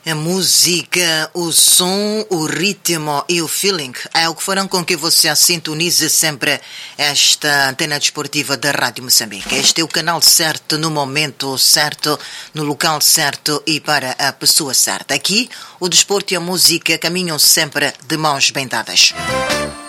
A música, o som, o ritmo e o feeling é o que farão com que você sintonize sempre esta antena desportiva da Rádio Moçambique. Este é o canal certo, no momento certo, no local certo e para a pessoa certa. Aqui, o desporto e a música caminham sempre de mãos bem dadas.